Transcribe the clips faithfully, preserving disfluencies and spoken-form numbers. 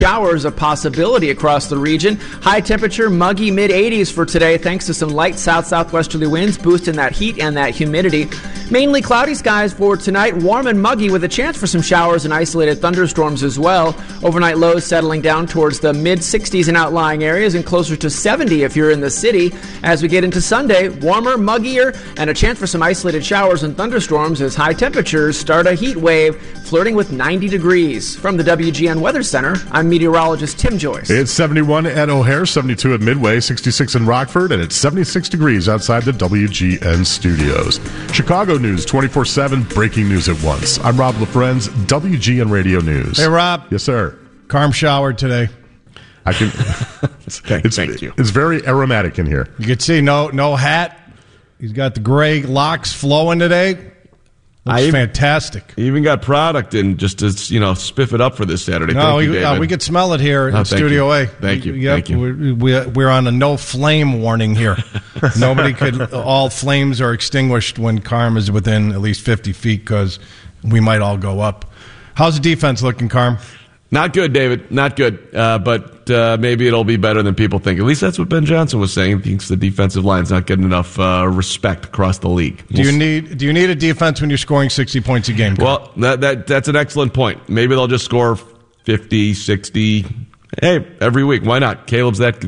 showers a possibility across the region. High temperature, muggy mid eighties for today thanks to some light south-southwesterly winds boosting that heat and that humidity. Mainly cloudy skies for tonight, warm and muggy with a chance for some showers and isolated thunderstorms as well. Overnight lows settling down towards the mid sixties in outlying areas and closer to seventy if you're in the city. As we get into Sunday, warmer, muggier, and a chance for some isolated showers and thunderstorms as high temperatures start a heat wave flirting with ninety degrees. From the W G N Weather Center, I'm meteorologist Tim Joyce. It's seventy-one at O'Hare, seventy-two at Midway, sixty-six in Rockford, and it's seventy-six degrees outside the W G N studios. Chicago News twenty-four seven, breaking news at once. I'm Rob LaFrenz, W G N Radio News. Hey, Rob. Yes, sir. Carm showered today. I can. Okay, it's, thank you. It's very aromatic in here. You can see no no hat. He's got the gray locks flowing today. Looks I fantastic. Even got product in just to, you know, spiff it up for this Saturday. No, thank you, we, David. uh, we could smell it here oh, in Studio you. A. Thank you. Yep, Thank you. We're, we're, we're on a no flame warning here. Nobody could. All flames are extinguished when Carm is within at least fifty feet because we might all go up. How's the defense looking, Carm? Not good, David. Not good. Uh, but uh, maybe it'll be better than people think. At least that's what Ben Johnson was saying. He thinks the defensive line's not getting enough uh, respect across the league. Do you need Do you need a defense when you're scoring sixty points a game? Carm? Well, that, that that's an excellent point. Maybe they'll just score fifty, sixty. Hey, every week. Why not? Caleb's that.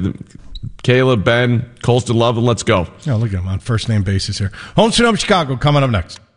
Caleb, Ben, Colston Love, and let's go. Oh, look at him on first name basis here. Home Sonoma, Chicago, coming up next.